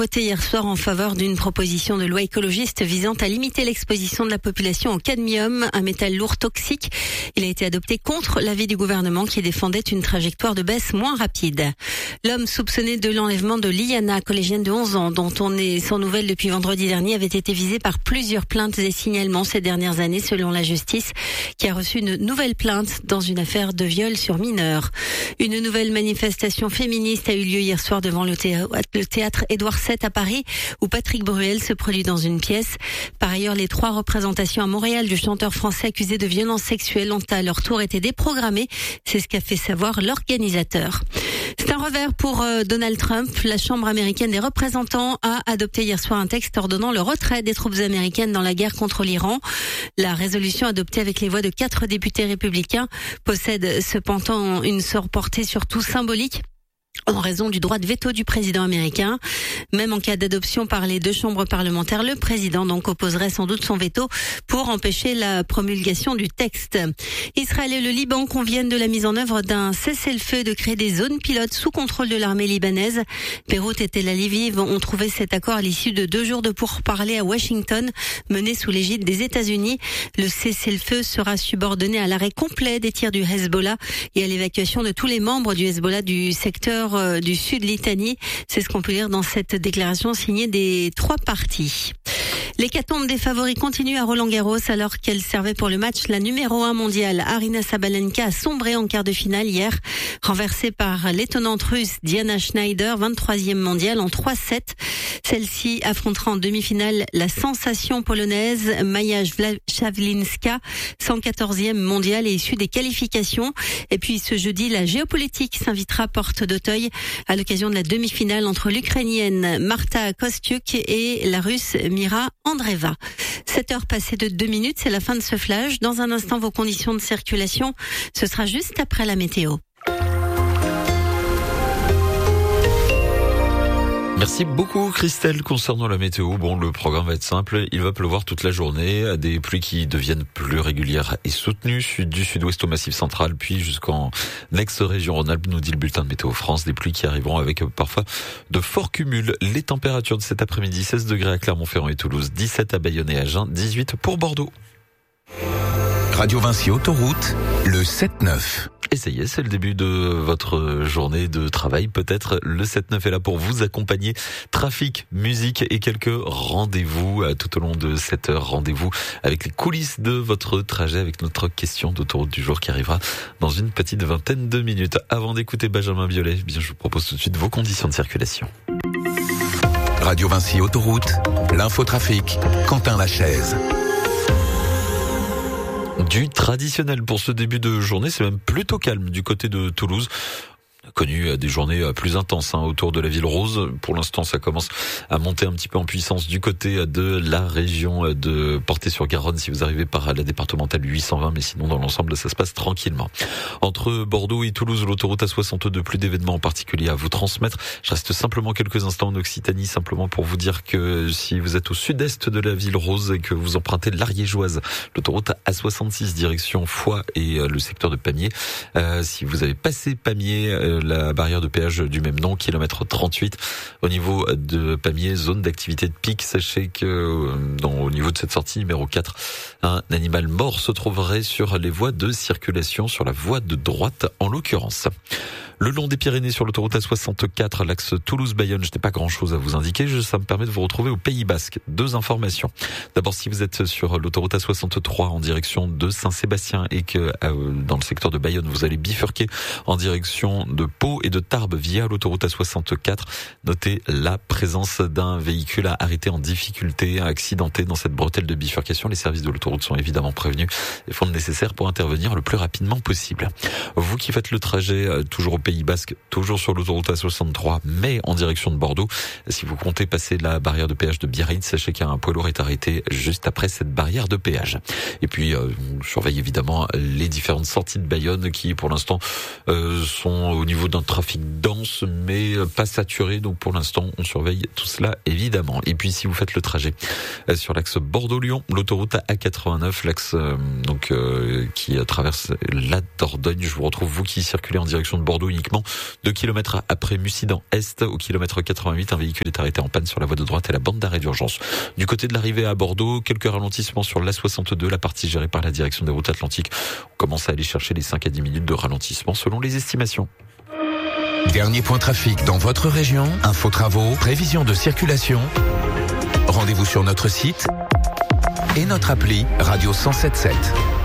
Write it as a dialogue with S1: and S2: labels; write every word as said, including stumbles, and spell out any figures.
S1: Voté hier soir en faveur d'une proposition de loi écologiste visant à limiter l'exposition de la population au cadmium, un métal lourd toxique. Il a été adopté contre l'avis du gouvernement qui défendait une trajectoire de baisse moins rapide. L'homme soupçonné de l'enlèvement de Liana, collégienne de onze ans, dont on est sans nouvelles depuis vendredi dernier, avait été visé par plusieurs plaintes et signalements ces dernières années selon la justice, qui a reçu une nouvelle plainte dans une affaire de viol sur mineur. Une nouvelle manifestation féministe a eu lieu hier soir devant le théâtre, le théâtre Édouard sept à Paris, où Patrick Bruel se produit dans une pièce. Par ailleurs, les trois représentations à Montréal du chanteur français accusé de violences sexuelles ont à leur tour été déprogrammées. C'est ce qu'a fait savoir l'organisateur. C'est un revers pour euh, Donald Trump. La Chambre américaine des représentants a adopté hier soir un texte ordonnant le retrait des troupes américaines dans la guerre contre l'Iran. La résolution adoptée avec les voix de quatre députés républicains possède cependant une portée surtout symbolique, en raison du droit de veto du président américain. Même en cas d'adoption par les deux chambres parlementaires, le président donc opposerait sans doute son veto pour empêcher la promulgation du texte. Israël et le Liban conviennent de la mise en œuvre d'un cessez-le-feu de créer des zones pilotes sous contrôle de l'armée libanaise. Beyrouth et Tel Aviv ont trouvé cet accord à l'issue de deux jours de pourparlers à Washington, menés sous l'égide des États-Unis. Le cessez-le-feu sera subordonné à l'arrêt complet des tirs du Hezbollah et à l'évacuation de tous les membres du Hezbollah du secteur du sud Litanie. C'est ce qu'on peut lire dans cette déclaration signée des trois parties. L'hécatombe des favoris continue à Roland-Garros alors qu'elle servait pour le match. La numéro un mondiale, Aryna Sabalenka, a sombré en quart de finale hier, renversée par l'étonnante russe Diana Schneider, vingt-troisième mondiale en trois sept. Celle-ci affrontera en demi-finale la sensation polonaise Maja Szawlinska, cent quatorzième mondiale et issue des qualifications. Et puis ce jeudi, la géopolitique s'invitera porte d'Auteuil à l'occasion de la demi-finale entre l'Ukrainienne Marta Kostyuk et la Russe Mira Andreeva. sept heures passées de deux minutes, c'est la fin de ce flash. Dans un instant, vos conditions de circulation, ce sera juste après la météo.
S2: Merci beaucoup Christelle. Concernant la météo, bon, le programme va être simple. Il va pleuvoir toute la journée, des pluies qui deviennent plus régulières et soutenues, sud du sud-ouest au Massif central, puis jusqu'en ex-région Rhône-Alpes, nous dit le bulletin de Météo France. Des pluies qui arriveront avec parfois de forts cumuls. Les températures de cet après-midi, seize degrés à Clermont-Ferrand et Toulouse, dix-sept à Bayonne et Agen, dix-huit pour Bordeaux.
S3: Radio Vinci Autoroute, le sept neuf.
S2: Et ça y est, c'est le début de votre journée de travail. Peut-être le sept neuf est là pour vous accompagner. Trafic, musique et quelques rendez-vous tout au long de cette heure. Rendez-vous avec les coulisses de votre trajet avec notre question d'autoroute du jour qui arrivera dans une petite vingtaine de minutes. Avant d'écouter Benjamin Biolay, eh bien, je vous propose tout de suite vos conditions de circulation.
S3: Radio Vinci Autoroute, l'infotrafic, Quentin Lachaise.
S2: Du traditionnel pour ce début de journée, c'est même plutôt calme du côté de Toulouse. Connu des journées plus intenses hein, autour de la ville rose. Pour l'instant, ça commence à monter un petit peu en puissance du côté de la région de Portet-sur-Garonne si vous arrivez par la départementale huit cent vingt, mais sinon dans l'ensemble, ça se passe tranquillement. Entre Bordeaux et Toulouse, l'autoroute A soixante-deux, plus d'événements en particulier à vous transmettre. Je reste simplement quelques instants en Occitanie, simplement pour vous dire que si vous êtes au sud-est de la ville rose et que vous empruntez l'Ariégeoise, l'autoroute A soixante-six direction Foix et le secteur de Pamiers, euh, si vous avez passé Pamiers, euh, la barrière de péage du même nom, kilomètre trente-huit. Au niveau de Pamiers, zone d'activité de pic, sachez que dans, au niveau de cette sortie numéro quatre, un animal mort se trouverait sur les voies de circulation, sur la voie de droite en l'occurrence. Le long des Pyrénées sur l'autoroute A soixante-quatre, l'axe Toulouse-Bayonne, je n'ai pas grand-chose à vous indiquer, ça me permet de vous retrouver au Pays Basque. Deux informations. D'abord, si vous êtes sur l'autoroute A soixante-trois en direction de Saint-Sébastien et que euh, dans le secteur de Bayonne, vous allez bifurquer en direction de Pau et de Tarbes via l'autoroute A soixante-quatre, notez la présence d'un véhicule arrêté en difficulté, accidenté dans cette bretelle de bifurcation. Les services de l'autoroute sont évidemment prévenus et font le nécessaire pour intervenir le plus rapidement possible. Vous qui faites le trajet euh, toujours au Pays Basque, toujours sur l'autoroute A soixante-trois, mais en direction de Bordeaux. Si vous comptez passer la barrière de péage de Biarritz, sachez qu'un poids lourd est arrêté juste après cette barrière de péage. Et puis, euh, on surveille évidemment les différentes sorties de Bayonne qui, pour l'instant, euh, sont au niveau d'un trafic dense, mais pas saturé. Donc, pour l'instant, on surveille tout cela, évidemment. Et puis, si vous faites le trajet euh, sur l'axe Bordeaux-Lyon, l'autoroute A quatre-vingt-neuf, l'axe euh, donc euh, qui traverse la Dordogne, je vous retrouve, vous qui circulez en direction de Bordeaux, uniquement. Deux kilomètres après Mussidan-Est, au kilomètre quatre-vingt-huit, un véhicule est arrêté en panne sur la voie de droite et la bande d'arrêt d'urgence. Du côté de l'arrivée à Bordeaux, quelques ralentissements sur l'A soixante-deux, la partie gérée par la direction des routes atlantiques. On commence à aller chercher les cinq à dix minutes de ralentissement selon les estimations.
S3: Dernier point trafic dans votre région, info travaux, prévision de circulation. Rendez-vous sur notre site et notre appli Radio cent sept sept.